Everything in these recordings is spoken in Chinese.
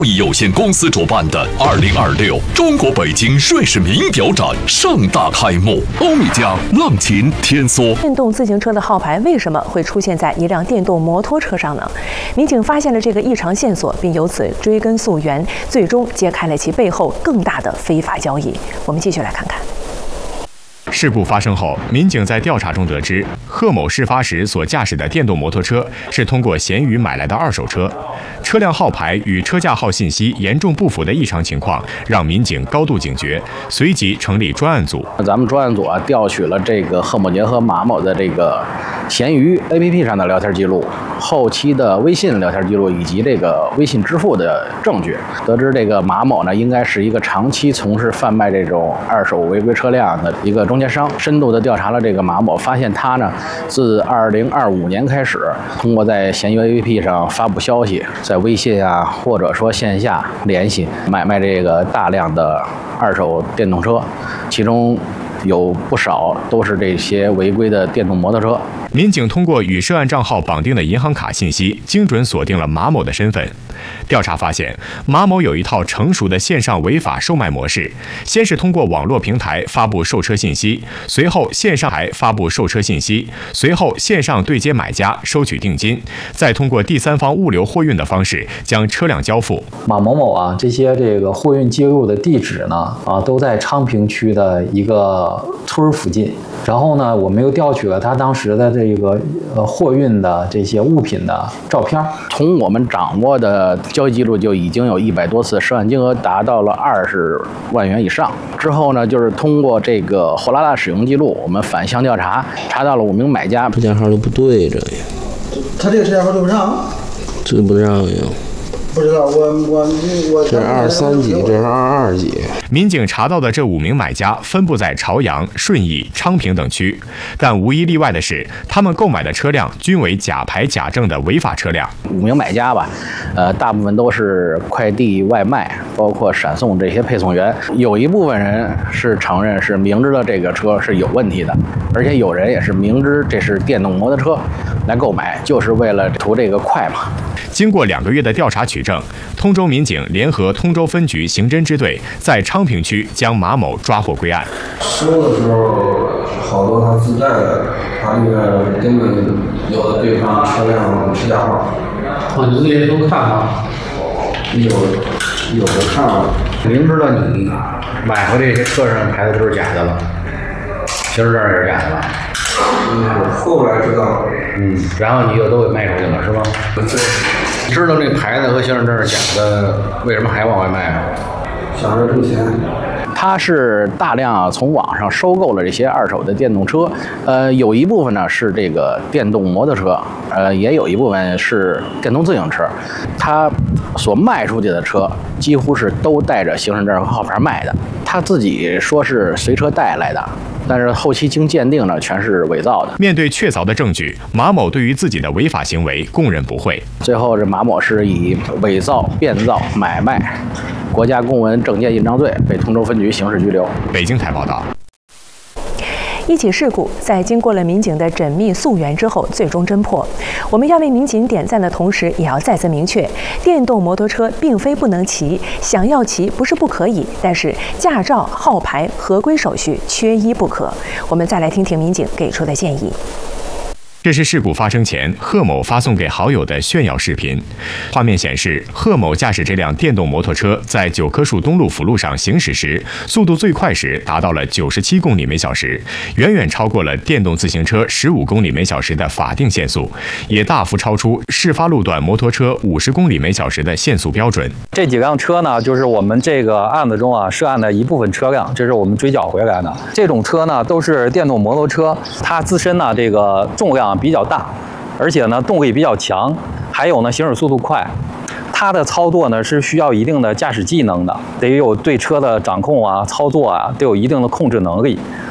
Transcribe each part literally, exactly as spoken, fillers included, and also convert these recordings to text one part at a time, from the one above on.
有限公司主办的二零二六中国北京瑞士名表展盛大开幕，欧米茄、浪琴、天梭。 电动自行车的号牌为什么会出现在一辆电动摩托车上呢？民警发现了这个异常线索，并由此追根溯源，最终揭开了其背后更大的非法交易。我们继续来看看。 事故发生后，民警在调查中得知，贺某事发时所驾驶的电动摩托车是通过闲鱼买来的二手车，车辆号牌与车架号信息严重不符的异常情况，让民警高度警觉，随即成立专案组。 咱们专案组啊，调取了这个贺某杰和马某的这个闲鱼 A P P 上的聊天记录、后期的微信聊天记录以及这个微信支付的证据，得知这个马某呢，应该是一个长期从事贩卖这种二手违规车辆的一个中间商。深度的调查了这个马某，发现他呢，自二零二五年开始，通过在闲鱼 A P P 上发布消息，在微信啊，或者说线下联系买卖这个大量的二手电动车，其中有不少都是这些违规的电动摩托车。 民警通过与涉案账号绑定的银行卡信息，精准锁定了马某的身份。调查发现，马某有一套成熟的线上违法售卖模式：先是通过网络平台发布售车信息，随后线上还发布售车信息，随后线上对接买家收取定金，再通过第三方物流货运的方式将车辆交付。 马某某啊，这些这个货运接入的地址呢，啊，都在昌平区的一个村儿附近。然后呢，我们又调取了他当时的这个呃货运的这些物品的照片。 从我们掌握的交易记录就已经有一百多次，涉案金额达到了二十万元以上。之后呢，就是通过这个货拉拉使用记录，我们反向调查，查到了五名买家。 车架号都不对着呀， 他这个车架号对不上， 对不上呀。 不知道，我我我这是二三几，这是二二几。 民警查到的这五名买家分布在朝阳、顺义、昌平等区，但无一例外的是，他们购买的车辆均为假牌假证的违法车辆。 五名买家吧，呃，大部分都是快递外卖，包括闪送这些配送员。有一部分人是承认是明知道这个车是有问题的，而且有人也是明知这是电动摩托车来购买，就是为了图这个快嘛。 经过两个月的调查取证，通州民警联合通州分局刑侦支队在昌平区将马某抓获归案。 收的时候，好多他自带的，他那个根本有的对不上车辆车架号。 哦，你那些都看了？ 有有的看了。 明知道你买回这些车上牌子都是假的了，行驶证也是假的了。 嗯，后来知道， 嗯，然后你又都给卖出去了，是吗？ 对， 知道那牌子和行驶证是假的，为什么还往外卖啊？ 想着挣钱。 他是大量从网上收购了这些二手的电动车，呃，有一部分呢是这个电动摩托车，呃，也有一部分是电动自行车。他所卖出去的车几乎是都带着行驶证和号牌卖的，他自己说是随车带来的。 但是后期经鉴定呢，全是伪造的。 面对确凿的证据，马某对于自己的违法行为供认不讳。 最后，这马某是以伪造、变造、买卖国家公文证件印章罪被通州分局刑事拘留。 北京台报道。 一起事故在经过了民警的缜密溯源之后，最终侦破。我们要为民警点赞的同时，也要再次明确，电动摩托车并非不能骑，想要骑不是不可以，但是驾照、号牌、合规手续缺一不可。我们再来听听民警给出的建议。 这是事故发生前贺某发送给好友的炫耀视频。画面显示，贺某驾驶这辆电动摩托车在九棵树东路辅路上行驶时，速度最快时达到了九十七公里每小时，远远超过了电动自行车十五公里每小时的法定限速，也大幅超出事发路段摩托车五十公里每小时的限速标准。 这几辆车呢，就是我们这个案子中啊涉案的一部分车辆，这是我们追缴回来的。这种车呢，都是电动摩托车，它自身呢这个重量 比较大，而且呢动力比较强，还有呢行驶速度快。它的操作呢是需要一定的驾驶技能的，得有对车的掌控啊、操作啊，得有一定的控制能力。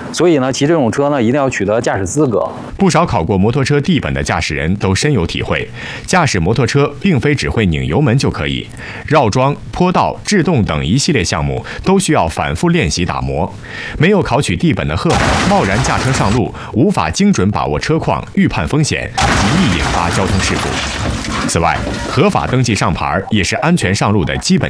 所以呢，骑这种车呢，一定要取得驾驶资格。 不少考过摩托车地本的驾驶人都深有体会，驾驶摩托车并非只会拧油门就可以，绕桩、坡道、制动等一系列项目都需要反复练习打磨。没有考取地本的贺某，贸然驾车上路，无法精准把握车况、预判风险，极易引发交通事故。此外，合法登记上牌也是安全上路的基本